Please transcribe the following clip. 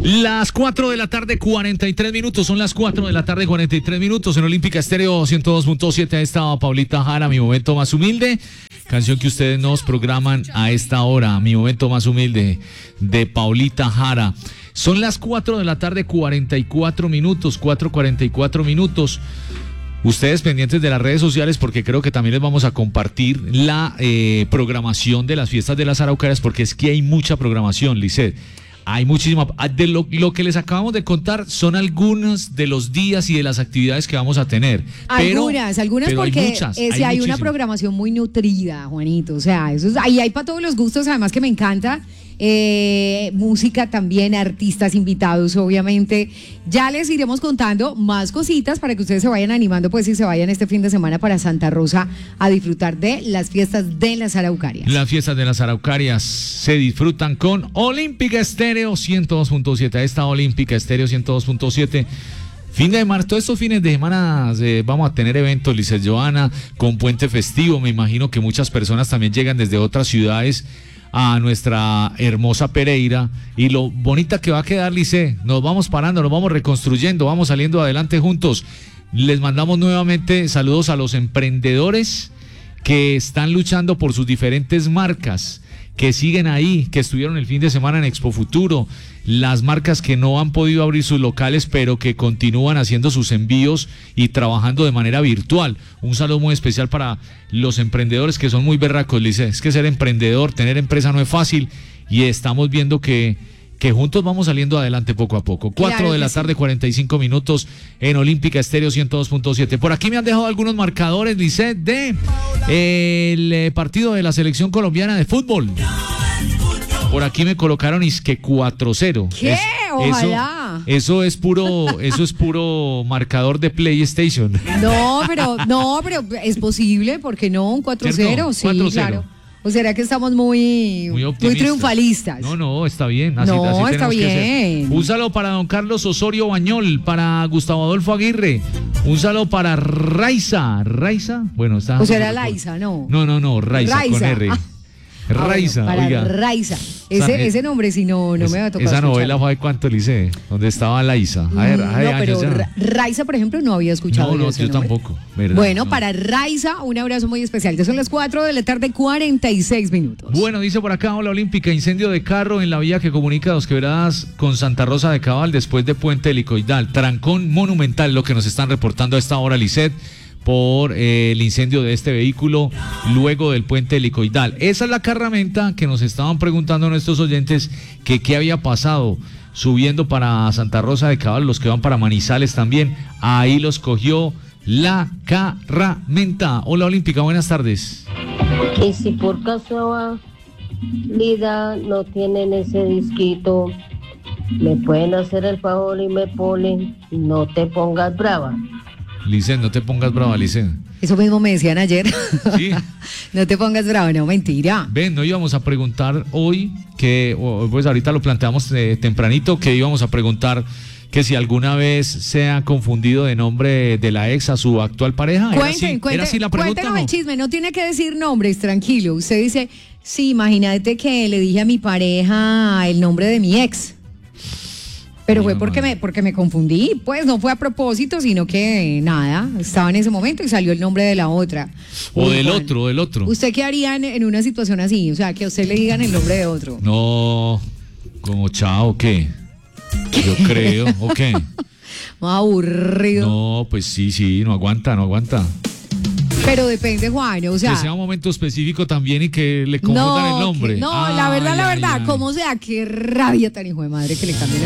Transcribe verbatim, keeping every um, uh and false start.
Las cuatro de la tarde, cuarenta y tres minutos. Son las cuatro de la tarde, cuarenta y tres minutos. En Olímpica Estéreo ciento dos punto siete. A esta Paulita Jara, Mi Momento Más Humilde. Canción que ustedes nos programan a esta hora. Mi Momento Más Humilde, de Paulita Jara. Son las cuatro de la tarde, cuarenta y cuatro minutos. cuatro cuarenta y cuatro minutos. Ustedes pendientes de las redes sociales, porque creo que también les vamos a compartir la eh, programación de las fiestas de las Araucarias, porque es que hay mucha programación, Lisset. Hay muchísima. De lo, lo que les acabamos de contar son algunos de los días y de las actividades que vamos a tener. Algunas, pero, algunas pero porque hay, muchas, eh, hay, hay una programación muy nutrida, Juanito. O sea, eso es, ahí hay para todos los gustos, además que me encanta. Eh, música también, artistas invitados, obviamente. Ya les iremos contando más cositas para que ustedes se vayan animando, pues, y se vayan este fin de semana para Santa Rosa a disfrutar de las fiestas de las Araucarias. Las fiestas de las Araucarias se disfrutan con Olímpica Estéreo ciento dos punto siete. Esta Olímpica Estéreo ciento dos punto siete. Fin de semana, todos estos fines de semana eh, vamos a tener eventos, Lisset Johanna, con puente festivo. Me imagino que muchas personas también llegan desde otras ciudades a nuestra hermosa Pereira, y lo bonita que va a quedar, Lisset. Nos vamos parando, nos vamos reconstruyendo, vamos saliendo adelante juntos. Les mandamos nuevamente saludos a los emprendedores que están luchando por sus diferentes marcas, que siguen ahí, que estuvieron el fin de semana en Expo Futuro, las marcas que no han podido abrir sus locales, pero que continúan haciendo sus envíos y trabajando de manera virtual. Un saludo muy especial para los emprendedores que son muy berracos, Lisset. Es que ser emprendedor, tener empresa no es fácil, y estamos viendo que, que juntos vamos saliendo adelante poco a poco. Cuatro Claro de la sí. tarde, cuarenta y cinco minutos en Olímpica Estéreo ciento dos punto siete. Por aquí me han dejado algunos marcadores, Lisset, de eh, el eh, partido de la selección colombiana de fútbol. Por aquí me colocaron isque cuatro cero. ¿Qué? Es, Ojalá. Eso, eso es puro, eso es puro marcador de PlayStation. No, pero no, pero es posible, ¿por qué no? Un cuatro cero, sí, cuatro cero. claro. ¿O será que estamos muy, Muy muy optimistas. triunfalistas? No, no, está bien. Así, No, así está tenemos que ser. bien. Un saludo para don Carlos Osorio Bañol, para Gustavo Adolfo Aguirre. Un saludo para Raiza. ¿Raiza? Bueno, está. O será Laiza, ¿no? No, no, no, Raiza, Raiza. con R. Ah. Raiza, Ah, bueno, oiga. para Raiza. Esa- Ese, ese nombre sí no, no Es- me va a tocar. Esa escuchar. novela fue de cuánto, Lisset, donde estaba Laiza. A ver, Mm, hay no, años pero ya. Ra- Raiza, por ejemplo, no había escuchado. No, no, ese yo nombre. tampoco. ¿Verdad? Bueno, No. para Raiza, un abrazo muy especial. Ya son las cuatro de la tarde, cuarenta y seis minutos. Bueno, dice por acá, hola Olímpica, incendio de carro en la vía que comunica Dos Quebradas con Santa Rosa de Cabal después de Puente Helicoidal. Trancón monumental, lo que nos están reportando a esta hora, Lisset, por eh, el incendio de este vehículo luego del Puente Helicoidal. Esa es la carramenta que nos estaban preguntando nuestros oyentes, que qué había pasado subiendo para Santa Rosa de Cabal, los que van para Manizales también. Ahí los cogió la carramenta. Hola Olímpica, buenas tardes. Y si por casualidad no tienen ese disquito, me pueden hacer el favor y me ponen No Te Pongas Brava. Lisset, no te pongas brava, Lisset. Eso mismo me decían ayer. Sí. No te pongas bravo, no, mentira. Ven, no íbamos a preguntar hoy, que o, pues ahorita lo planteamos eh, tempranito, que íbamos a preguntar que si alguna vez se ha confundido de nombre de la ex a su actual pareja. ¿Era Cuenten, así? cuenten, ¿Era así la pregunta? cuéntenos No? el chisme, no tiene que decir nombres, tranquilo. Usted dice, sí, imagínate que le dije a mi pareja el nombre de mi ex. Pero fue Ay, porque madre. me, porque me confundí, pues no fue a propósito, sino que nada, estaba en ese momento y salió el nombre de la otra. O Uy, del Juan, otro, o del otro. ¿Usted qué haría en, en una situación así? O sea, que a usted le digan el nombre de otro. No, como chao, ¿qué? Yo creo, ¿o qué? Más aburrido. No, pues sí, sí, no aguanta, no aguanta. Pero depende, Juan, o sea. Que sea un momento específico también y que le confundan el nombre. que- no, la verdad, Ay, la ay, verdad, ay. como sea, qué rabia tan hijo de madre que le cambien